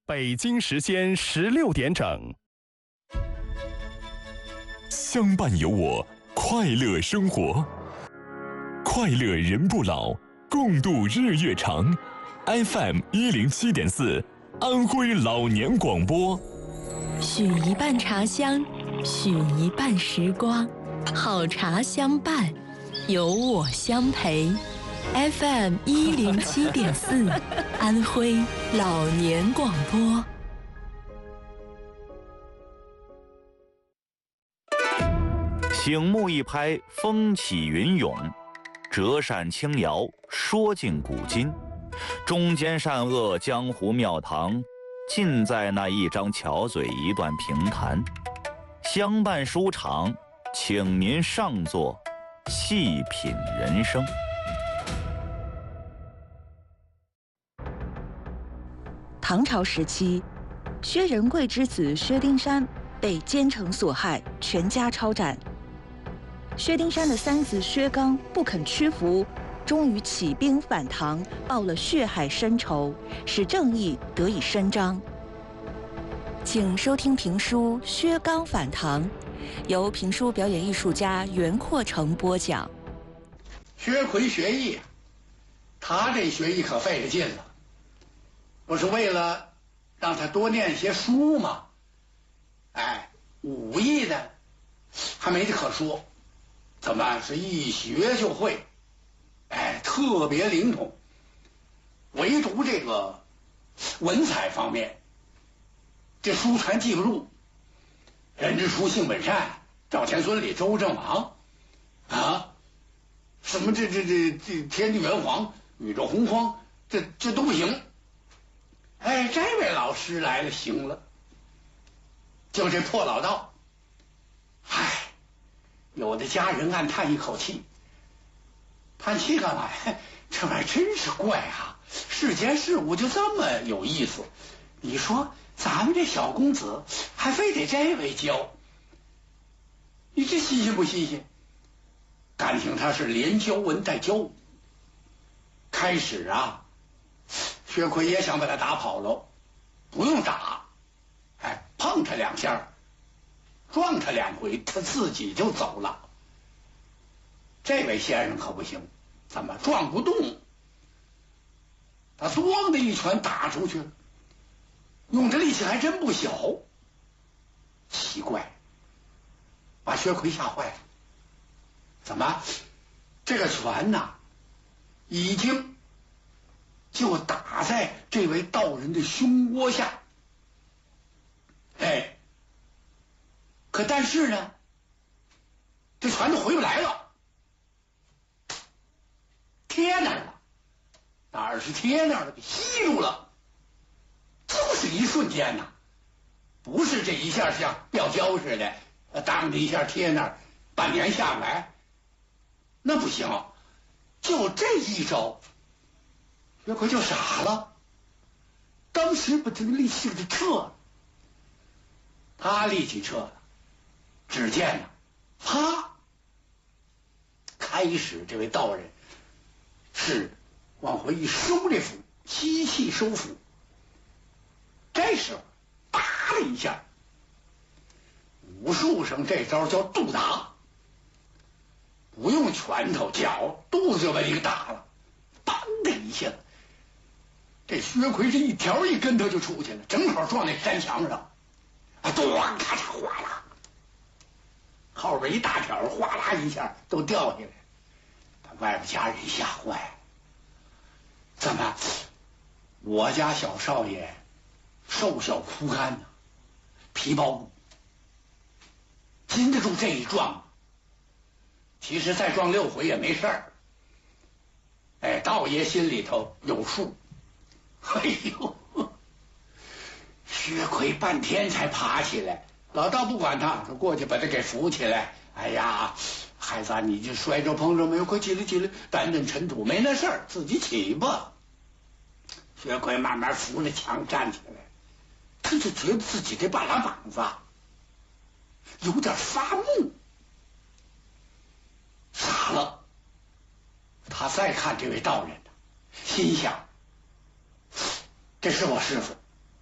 北京时间16点整。 相伴有我，快乐生活，快乐人不老，共度日月长。FM 107.4，安徽老年广播。 许一半茶香，许一半时光，好茶相伴，有我相陪。FM 107.4，安徽老年广播。 醒目一拍，风起云涌；折扇轻摇，说尽古今。忠奸善恶，江湖庙堂，尽在那一张巧嘴，一段评弹。相伴书场，请您上座，细品人生。 唐朝时期，薛仁贵之子薛丁山被奸臣所害，全家抄斩。薛丁山的三子薛刚不肯屈服，终于起兵反唐，报了血海深仇，使正义得以伸张。请收听评书《薛刚反唐》，由评书表演艺术家袁阔成播讲。 薛奎学艺，他这学艺可费了劲了，不是为了让他多念些书吗？哎，武艺的还没得可说，怎么是一学就会？哎，特别灵通。唯独这个文采方面，这书全记不住。人之初，性本善，赵钱孙李周郑王啊，什么这天地元皇、宇宙洪荒，这都不行。哎，这位老师来了，行了。就这破老道，唉，有的家人暗叹一口气。叹气干嘛呀？这玩意儿真是怪啊！世间事物就这么有意思。你说咱们这小公子还非得这位教，你这新鲜不新鲜？感情他是连教文带教武。开始啊，薛奎也想把他打跑喽，不用打，哎，碰他两下，撞他两回，他自己就走了。这位先生可不行，怎么撞不动？他咣的一拳打出去了，用这力气还真不小。奇怪，把薛奎吓坏了。怎么，这个拳呐，已经就打在这位道人的胸窝下。哎，可但是呢，这拳头回不来了。贴那儿了，哪儿是贴那儿了？给吸住了，就是一瞬间呐，不是这一下像吊胶似的，当的一下贴那儿，半年下不来，那不行。就这一招，薛奎就傻了，当时把这个力气给撤了。他力气撤了，只见呢，啪，开始这位道人是往回一收这斧，吸气收斧。这时候，啪的一下，武术上这招叫肚打，不用拳头脚，肚子就把你给打了，当的一下子，这薛奎这一条一跟头就出去了，正好撞那山墙上，啊，咚咔嚓哗啦，后边一大条哗啦一下都掉下来。外边家人吓坏，怎么我家小少爷瘦小枯干呢，皮包骨，经得住这一撞？其实再撞6回也没事儿。哎，道爷心里头有数。哎呦，薛奎半天才爬起来，老道不管他，说过去把他给扶起来。哎呀，孩子，你就摔着碰着没有？快起来起来，掸掸尘土，没那事儿，自己起吧。薛奎慢慢扶着墙站起来，他就觉得自己这半拉膀子有点发木，傻了。他再看这位道人，心想：这是我师傅，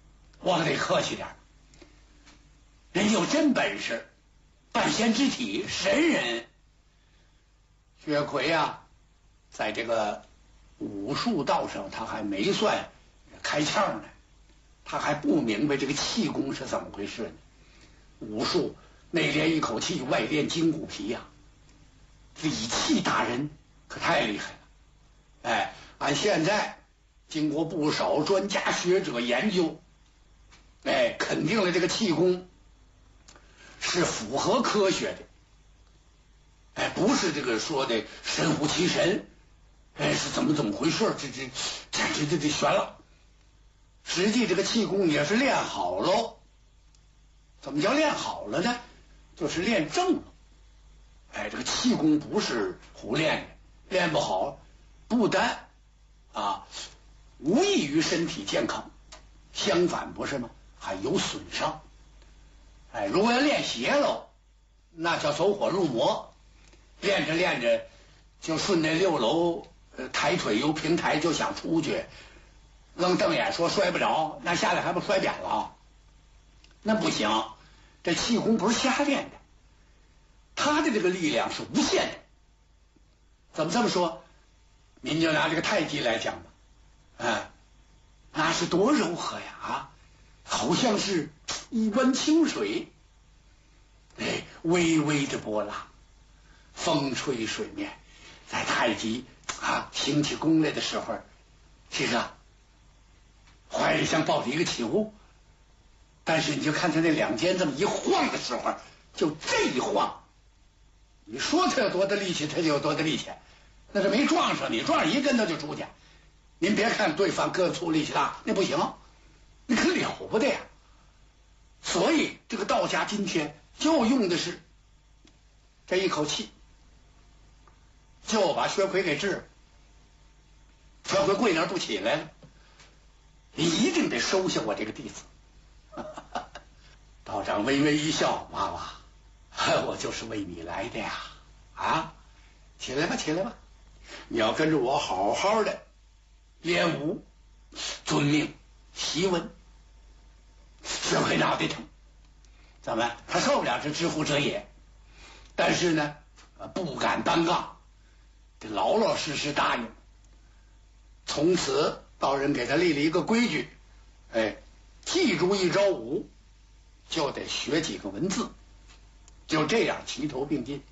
我可得客气点，人有真本事，半仙之体，神人。薛奎啊，在这个武术道上，他还没算开窍呢，他还不明白这个气功是怎么回事呢。武术内练一口气，外练筋骨皮呀，理气达人可太厉害了。哎，按现在经过不少专家学者研究，哎，肯定了这个气功是符合科学的。哎，不是这个说的神乎其神，哎，是怎么回事？这悬了。实际这个气功也是练好喽。怎么叫练好了呢？就是练正了。哎，这个气功不是胡练的，练不好，不但无益于身体健康，相反不是吗？还有损伤。哎，如果要练邪喽，那叫走火入魔。练着练着，就顺那6楼抬腿由平台就想出去，愣瞪眼说摔不着，那下来还不摔扁了？那不行，这气功不是瞎练的，他的这个力量是无限的。怎么这么说？您就拿这个太极来讲吧，那是多柔和呀，好像是一湾清水，哎，微微的波浪。风吹水面，在太极兴起功来的时候，这个怀里像抱着一个球，但是你就看他那两肩这么一晃的时候，就这一晃，你说他有多大力气，他就有多大力气，那是没撞上你，撞上一跟头就出去。您别看对方个子粗力气大，那不行，那可了不得呀。所以这个道家今天就用的是这一口气，就把薛奎给治了。薛奎跪那儿不起来了，你一定得收下我这个弟子。道长微微一笑，娃娃，我就是为你来的呀！起来吧，起来吧，你要跟着我好好的练武，遵命习文。薛奎脑袋疼，怎么？他受不了这知乎者也，但是呢，不敢单杠，得老老实实答应。从此道人给他立了一个规矩，记住一招武，就得学几个文字，就这样齐头并进。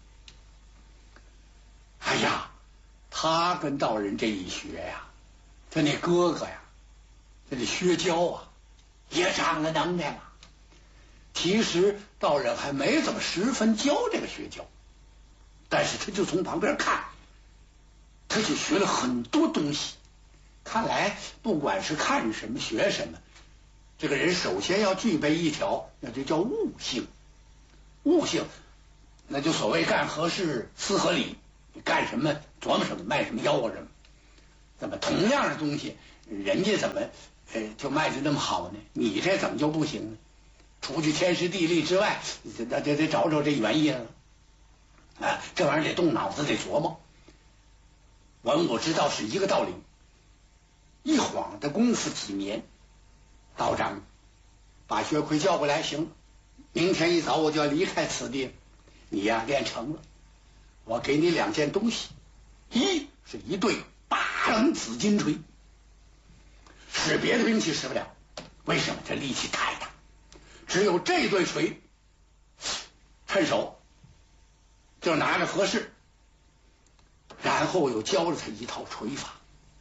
哎呀，他跟道人这一学呀，他那哥哥呀，这薛娇也长了能耐了。其实道人还没怎么十分教这个薛娇，但是他就从旁边看，他就学了很多东西。看来不管是看什么学什么，这个人首先要具备一条，那就叫悟性。悟性，那就所谓干何事思何理，你干什么琢磨什么，卖什么吆喝什么。怎么同样的东西，人家怎么就卖的那么好呢？你这怎么就不行呢？除去天时地利之外，得找找这原因了。这玩意儿得动脑子，得琢磨。文武之道是一个道理。一晃的功夫几年，道长把薛奎叫过来，行，明天一早我就要离开此地，你呀练成了，我给你2件东西，一是一对8紫金锤，使别的兵器使不了，为什么？这力气太大，只有这对锤趁手就拿着合适，然后又教了他一套锤法。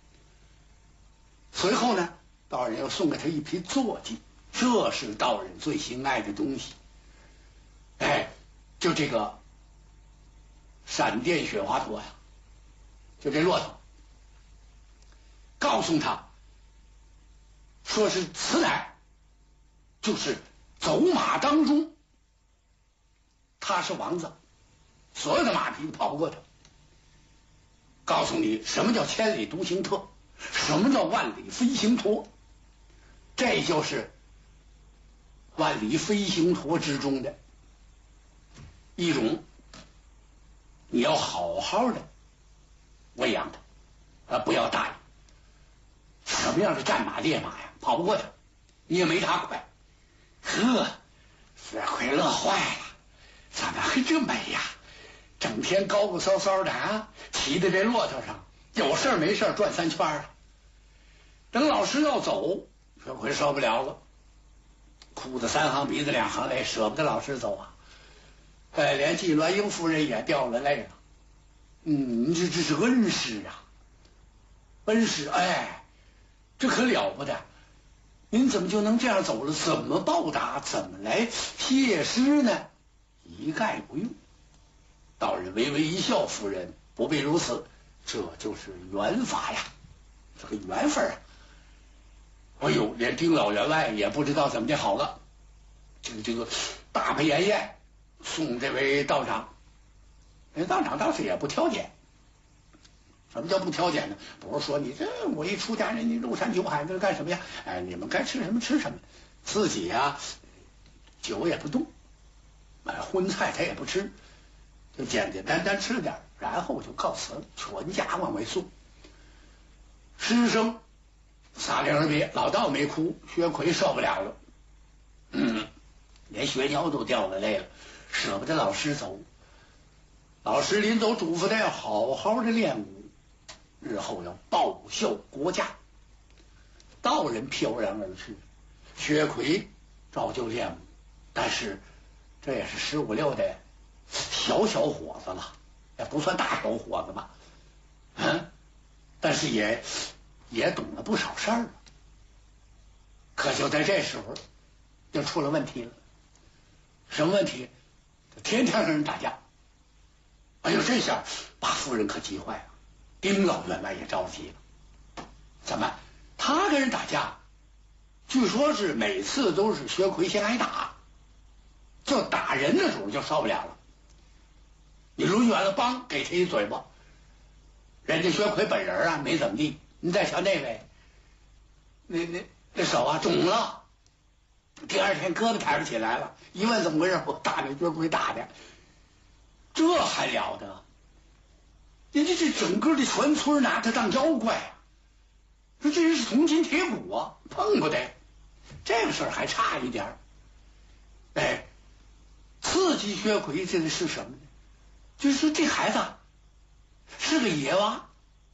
随后呢，道人又送给他一匹坐骑，这是道人最心爱的东西。就这个闪电雪花驼呀，就这骆驼，告诉他说是此乃就是走马当中，他是王子，所有的马匹跑不过他。告诉你什么叫千里独行特，什么叫万里飞行驼，这就是万里飞行驼之中的一种，你要好好的喂养它，不要大意。什么样的战马烈马呀，跑不过它。 你也没他快。呵，薛奎乐坏了，怎么还这美呀？整天高高骚骚的啊，骑在这骆驼上，有事没事转3圈啊。等老师要走，薛奎受不了了，哭得3行鼻子2行泪，舍不得老师走啊。连季鸾英夫人也掉了泪了。这是恩师啊，恩师，这可了不得！您怎么就能这样走了？怎么报答？怎么来谢师呢？一概不用。道人微微一笑，夫人不必如此，这就是缘法呀，这个缘分啊。哎呦，连丁老员外也不知道怎么的好了，这个大排筵宴送这位道长，人道长倒是也不挑拣。什么叫不挑拣呢？不是说你这我一出家人，你肉山酒海这干什么呀？你们该吃什么吃什么，自己呀酒也不动，荤菜他也不吃，就简简单单吃点，然后就告辞了，全家往外送。师生撒灵而别，老道没哭，薛奎受不了了，连薛娇都掉了泪了，舍不得老师走。老师临走嘱咐他要好好的练武，日后要报效国家。道人飘然而去，薛奎照旧练武，但是这也是15、16的小伙子了，也不算大小伙子吧，但是也懂了不少事儿了。可就在这时候，就出了问题了。什么问题？天天跟人打架。哎呦，这下把夫人可急坏了，丁老员外也着急了。怎么？他跟人打架，据说是每次都是薛奎先挨打，就打人的时候就受不了了。你抡圆了，梆给他一嘴巴。人家薛奎本人啊没怎么地，你再瞧那位，那手啊肿了，第2天胳膊抬不起来了。一问怎么回事，我打那薛奎打的。这还了得！人家这整个的全村拿他当妖怪啊！说这人是铜筋铁骨啊，碰不得。这个事儿还差一点儿。刺激薛奎这个是什么呢？就是说这孩子是个野娃，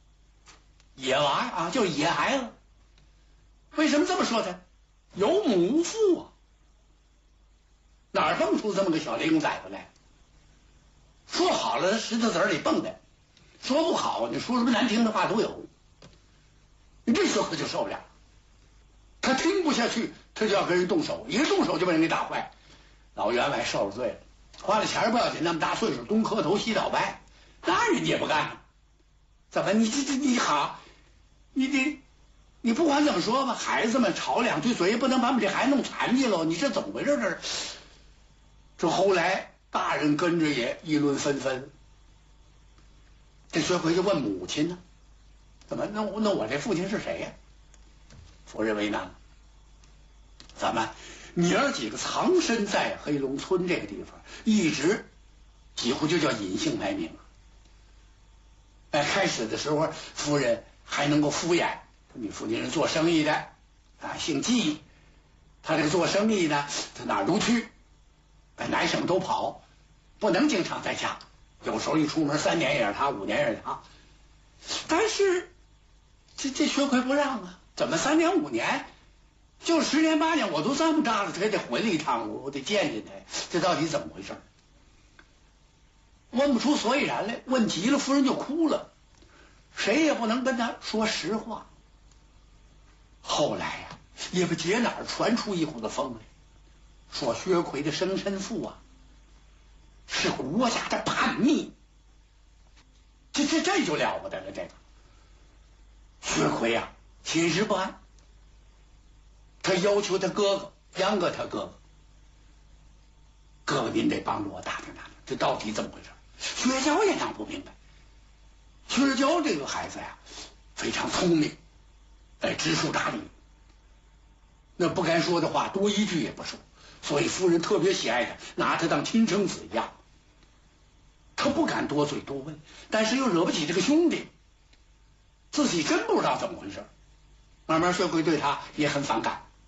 啊，叫野孩子。为什么这么说呢？有母无父啊，哪儿蹦出这么个小灵崽子来？说好了石头子里蹦的，说不好你说什么难听的话都有。你这薛奎就受不了，他听不下去，他就要跟人动手，一动手就把人给打坏。老员外受了罪了，花了钱不要紧，那么大岁数东磕头西倒拜，那人家也不干。怎么你好，你不管怎么说吧，孩子们吵2句嘴，不能把我们这孩子弄残疾了，你这怎么回事？这后来大人跟着也议论纷纷。这薛奎就问母亲呢，怎么那我这父亲是谁呀？夫人为难了，怎么你儿几个藏身在黑龙村这个地方，一直几乎就叫隐姓埋名。开始的时候夫人还能够敷衍，你父亲是做生意的啊，姓季，他这个做生意呢，他哪儿都去，南省都跑，不能经常在家，有时候一出门3年也是他，5年也是他。但是这薛奎不让啊，怎么3年5年，就10年8年，我都这么大了，他也得回来一趟，我得见见他，这到底怎么回事？问不出所以然来，问急了夫人就哭了，谁也不能跟他说实话。后来呀，也不觉哪儿传出一股子风来，说薛奎的生身父啊是国家的叛逆。这就了不得了。这个薛奎啊心事不安，他要求他哥哥杨哥，他哥哥您得帮助我打听打听，这到底怎么回事？薛娇也闹不明白。薛娇这个孩子呀非常聪明，知书达理，那不该说的话多一句也不说，所以夫人特别喜爱他，拿他当亲生子一样。他不敢多嘴多问，但是又惹不起这个兄弟，自己真不知道怎么回事。慢慢薛奎对他也很反感，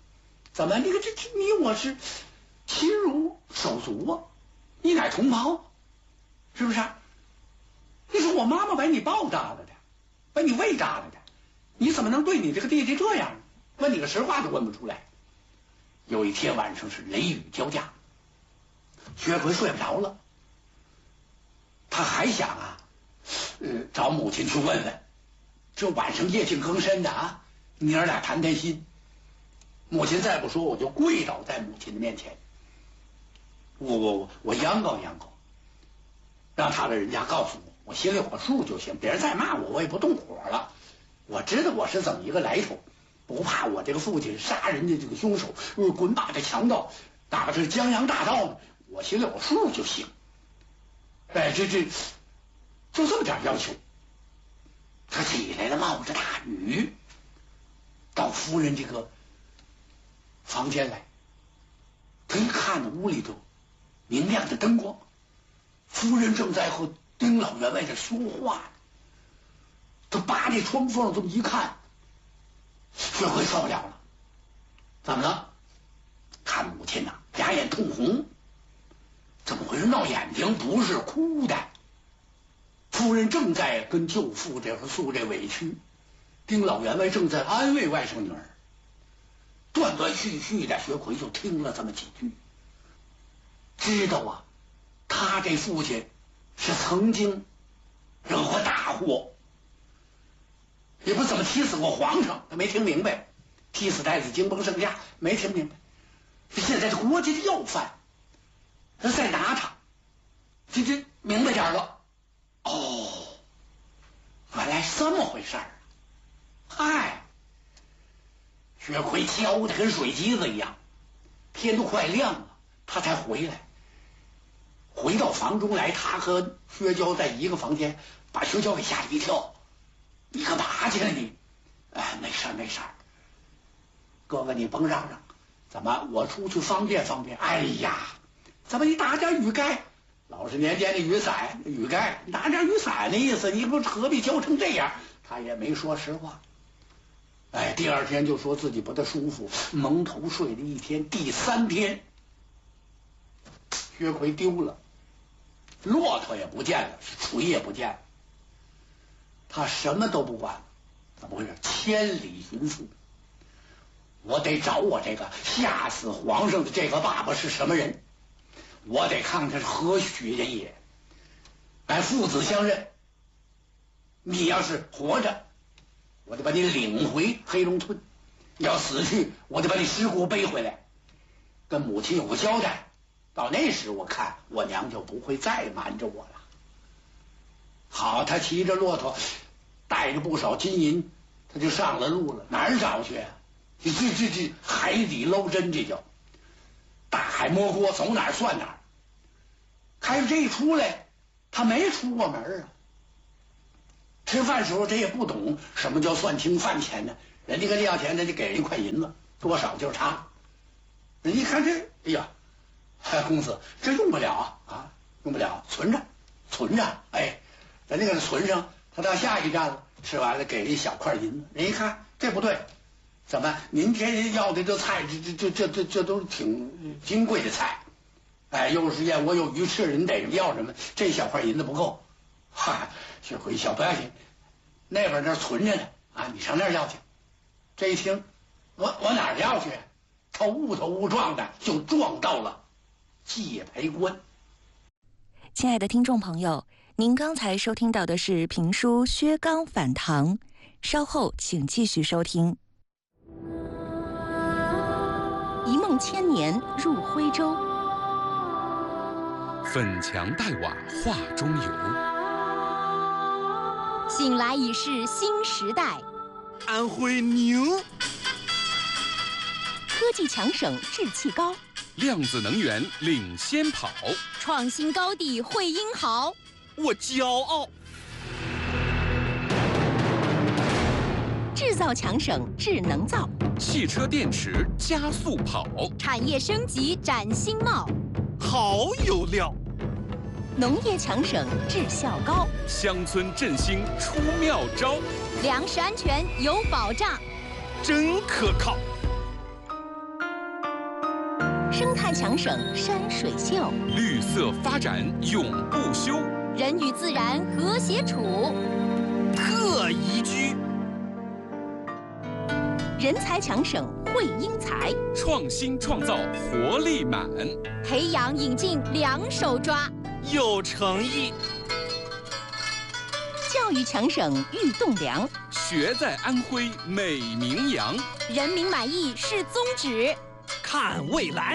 怎么你你我是亲如手足啊，你乃同胞，是不是？你说我妈妈把你抱大了的，把你喂大了的，你怎么能对你这个弟弟这样？问你个实话都问不出来。有一天晚上是雷雨交加，薛奎睡不着了，他还想啊，找母亲去问问，这晚上夜静更深的啊，娘俩谈谈心。母亲再不说，我就跪倒在母亲的面前，我央告央告，让他的人家告诉我，我心里有数就行，别人再骂我，我也不动火了。我知道我是怎么一个来头，不怕我这个父亲杀人的这个凶手，滚把的强盗，哪怕是江洋大盗呢，我心里有数就行。哎，就这么点要求。他起来了，冒着大雨，到夫人这个房间来。他一看，屋里头明亮的灯光，夫人正在和丁老员外在说话。他扒这窗缝这么一看，薛奎受不了了。怎么了？看母亲呐，俩眼通红，怎么回事？闹眼睛，不是哭的。夫人正在跟舅父这诉这委屈，丁老员外正在安慰外甥女儿。断断续续的，薛奎就听了这么几句，知道啊，他这父亲是曾经惹过大祸，也不怎么踢死过皇上，他没听明白；踢死太子惊崩圣驾，没听明白。现在这国家的要犯，他再拿他，这明白点了。哦，原来是这么回事儿。嗨，薛奎挑的跟水机子一样，天都快亮了，他才回来。回到房中来，他和薛娇在一个房间，把薛娇给吓了一跳。你干嘛去了你？哎，没事没事，哥哥你甭嚷嚷，怎么我出去方便方便？哎呀，怎么你打点雨盖？老是年间的雨伞雨盖，拿点雨伞的意思，你不何必教成这样？他也没说实话。哎，第二天就说自己不太舒服，蒙头睡了一天。第三天，薛奎丢了，骆驼也不见了，锤也不见了，他什么都不管了。怎么回事？千里寻父，我得找我这个吓死皇上的这个爸爸是什么人。我得看看是何许人也，哎，父子相认。你要是活着，我得把你领回黑龙村；要死去，我得把你尸骨背回来，跟母亲有个交代。到那时，我看我娘就不会再瞒着我了。好，他骑着骆驼，带着不少金银，他就上了路了。哪儿找去啊？这海底捞针，这叫大海摸锅，走哪儿算哪儿。开始这一出来，他没出过门啊。吃饭时候他也不懂什么叫算清饭钱呢，人家跟你要钱，他就给人一块银子，多少就是他。人家看这，哎呀，公子这用不了啊，用不了，存着。哎，人家给他存上，他到下一站了，吃完了给了一小块银子。人一看这不对，怎么您这要的这菜，这都是挺金贵的菜。哎，又是燕窝又鱼翅，人得要什么？这小块银子不够。哈，薛奎笑，不要紧，那边那存着呢啊，你上那儿要去。这一听，我哪儿要去？他误头误撞的就撞到了界牌关。 亲爱的听众朋友，您刚才收听到的是评书《薛刚反唐》，稍后请继续收听。一梦千年入徽州， 粉墙黛瓦画中游， 醒来已是新时代。 安徽牛， 科技强省志气高， 量子能源领先跑， 创新高地会英豪， 我骄傲。 制造强省智能造， 汽车电池加速跑， 产业升级展新貌， 好有料。 农业强省质效高， 乡村振兴出妙招， 粮食安全有保障， 真可靠。 生态强省山水秀， 绿色发展永不休， 人与自然和谐处， 特宜居， 人才强省会英才， 创新创造活力满， 培养引进两手抓， 有诚意。 教育强省育栋梁， 学在安徽美名扬， 人民满意是宗旨， 看未来。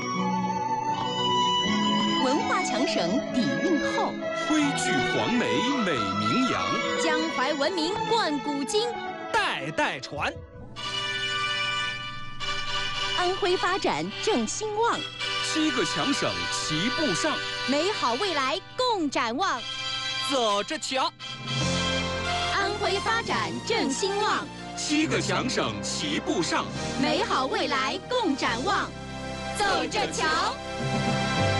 文化强省底蕴厚， 徽聚黄梅美名扬， 江淮文明贯古今， 代代传。 安徽发展正兴旺 ，7个强省齐步上， 美好未来共展望。 走着瞧， 安徽发展正兴旺 ，7个强省齐步上， 美好未来共展望。走着瞧。